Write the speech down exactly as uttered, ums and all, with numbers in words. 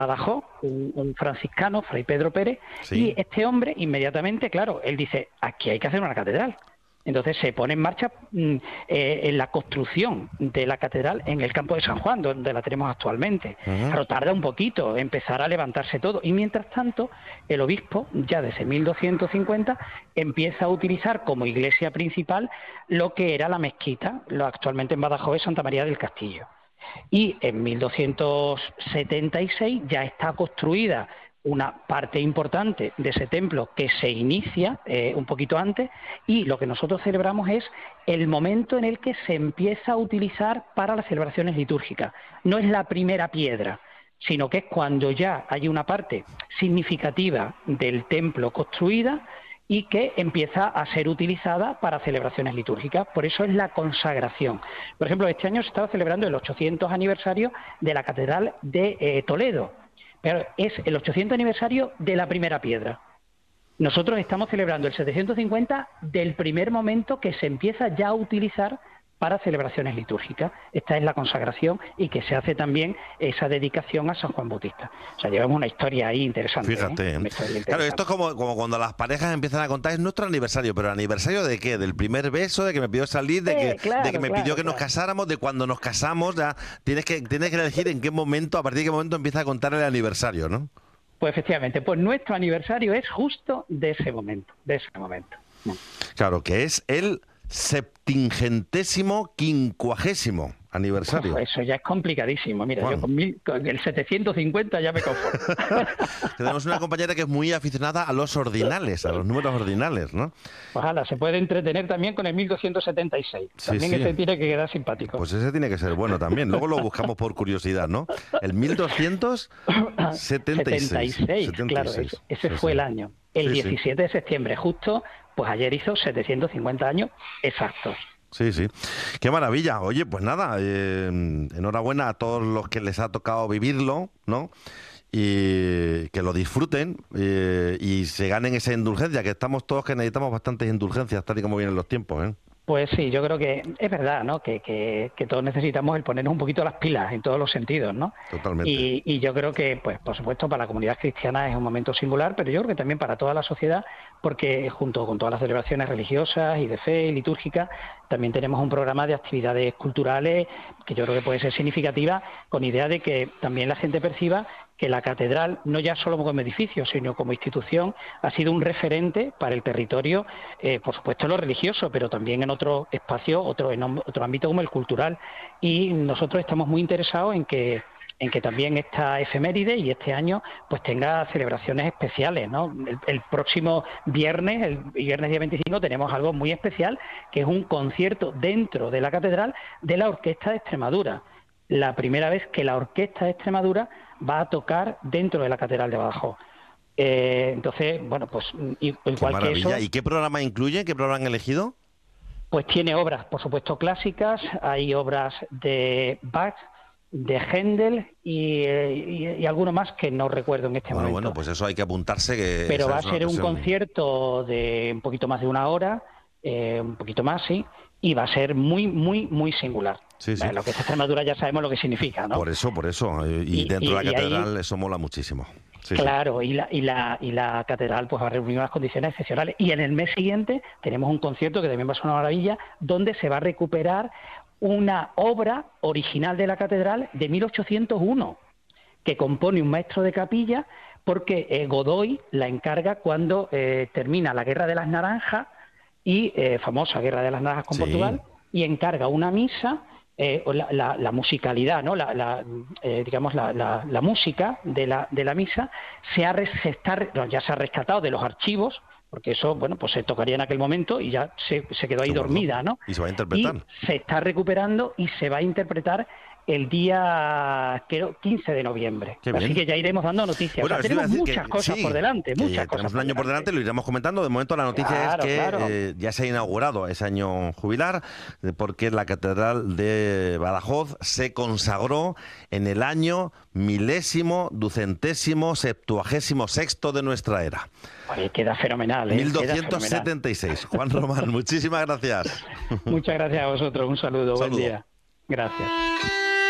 Badajoz, un, un franciscano, Fray Pedro Pérez, Sí. y este hombre inmediatamente, claro, él dice, aquí hay que hacer una catedral. Entonces se pone en marcha mm, eh, en la construcción de la catedral en el campo de San Juan, donde la tenemos actualmente. Ujú. Claro, tarda un poquito empezar a levantarse todo. Y mientras tanto, el obispo, ya desde mil doscientos cincuenta, empieza a utilizar como iglesia principal lo que era la mezquita, lo actualmente en Badajoz es Santa María del Castillo. Y en mil doscientos setenta y seis ya está construida una parte importante de ese templo que se inicia eh, un poquito antes, y lo que nosotros celebramos es el momento en el que se empieza a utilizar para las celebraciones litúrgicas. No es la primera piedra, sino que es cuando ya hay una parte significativa del templo construida y que empieza a ser utilizada para celebraciones litúrgicas. Por eso es la consagración. Por ejemplo, este año se estaba celebrando el ochocientos aniversario de la Catedral de eh, Toledo, pero es el ochocientos aniversario de la primera piedra. Nosotros estamos celebrando el setecientos cincuenta del primer momento que se empieza ya a utilizar para celebraciones litúrgicas. Esta es la consagración, y que se hace también esa dedicación a San Juan Bautista. O sea, llevamos una historia ahí interesante. Fíjate. ¿eh? Una historia interesante. Claro, esto es como, como cuando las parejas empiezan a contar, es nuestro aniversario, pero ¿aniversario de qué? ¿Del primer beso? ¿De que me pidió salir? ¿De que, Eh, claro, de que me claro, pidió que nos claro. casáramos? ¿De cuando nos casamos? Ya tienes que, tienes que elegir en qué momento, a partir de qué momento empieza a contar el aniversario, ¿no? Pues efectivamente, pues nuestro aniversario es justo de ese momento, de ese momento. Claro, que es el septingentésimo quincuagésimo aniversario. Uf, eso ya es complicadísimo. Mira, Juan. yo con, mil, con el setecientos cincuenta ya me conformo. Tenemos una compañera que es muy aficionada a los ordinales, a los números ordinales, ¿no? Ojalá, se puede entretener también con el mil doscientos setenta y seis. Sí, También sí. ese tiene que quedar simpático. Pues ese tiene que ser bueno también. Luego lo buscamos por curiosidad, ¿no? El mil doscientos setenta y seis. setenta y seis, claro, ese, ese Sí, fue sí. el año. El Sí, sí. diecisiete de septiembre, justo, pues ayer hizo setecientos cincuenta años exactos. Sí, sí. Qué maravilla. Oye, pues nada, eh, enhorabuena a todos los que les ha tocado vivirlo, ¿no? Y que lo disfruten eh, y se ganen esa indulgencia, que estamos todos que necesitamos bastantes indulgencias, tal y como vienen los tiempos, ¿eh? Pues sí, yo creo que es verdad, ¿no? Que, que, que todos necesitamos el ponernos un poquito las pilas en todos los sentidos, ¿no? Totalmente. Y, y yo creo que, pues, por supuesto, para la comunidad cristiana es un momento singular, pero yo creo que también para toda la sociedad, porque junto con todas las celebraciones religiosas y de fe y litúrgicas, también tenemos un programa de actividades culturales que yo creo que puede ser significativa, con idea de que también la gente perciba que la catedral, no ya solo como edificio, sino como institución, ha sido un referente para el territorio, eh, por supuesto en lo religioso, pero también en otro espacio, otro, en otro ámbito como el cultural. Y nosotros estamos muy interesados en que en que también esta efeméride y este año pues tenga celebraciones especiales, ¿no? El, el próximo viernes, el viernes día veinticinco, tenemos algo muy especial, que es un concierto dentro de la catedral de la Orquesta de Extremadura. La primera vez que la Orquesta de Extremadura va a tocar dentro de la Catedral de Badajoz. Eh, entonces, bueno, pues igual Qué que maravilla. eso, ¿Y qué programa incluye? ¿Qué programa han elegido? pues tiene obras, por supuesto, clásicas, hay obras de Bach, de Händel y, y, y alguno más que no recuerdo en este Bueno, momento. bueno, pues eso hay que apuntarse. Que Pero esa va a es una ser un ocasión. concierto de un poquito más de una hora, eh, un poquito más, sí, y va a ser muy, muy, muy singular. Sí, sí. Bueno, lo que es Extremadura ya sabemos lo que significa, ¿no? Por eso, por eso. Y, Y- dentro de la y- y ahí- catedral eso mola muchísimo. Sí, sí. Claro, y la, y la y la catedral pues va a reunir unas condiciones excepcionales. Y en el mes siguiente tenemos un concierto que también va a ser una maravilla, donde se va a recuperar una obra original de la catedral de mil ochocientos uno, que compone un maestro de capilla, porque eh, Godoy la encarga cuando eh, termina la Guerra de las Naranjas, y eh, famosa Guerra de las Naranjas con Sí. Portugal, y encarga una misa. Eh, la, la, la musicalidad, ¿no? la, la, eh, digamos la, la, la música de la, de la misa se ha, se está, no, ya se ha rescatado de los archivos, porque eso, bueno, pues se tocaría en aquel momento y ya se, se quedó ahí Seguro. dormida, ¿no? Y se va a interpretar. Y se está recuperando y se va a interpretar el día, creo, quince de noviembre. Qué Así bien. que ya iremos dando noticias. Bueno, O sea, eso iba a tenemos decir muchas que- cosas sí, por delante, que muchas tenemos cosas un año por delante, lo iremos comentando. De momento la noticia Claro, es que claro. eh, ya se ha inaugurado ese año jubilar, eh, porque la Catedral de Badajoz se consagró en el año milésimo, ducentésimo, septuagésimo sexto de nuestra era. Oye, queda fenomenal, ¿eh? mil Queda doscientos setenta y seis. Juan Román, muchísimas gracias. fenomenal. Muchas gracias a vosotros, un saludo, Saludo. buen día. Gracias.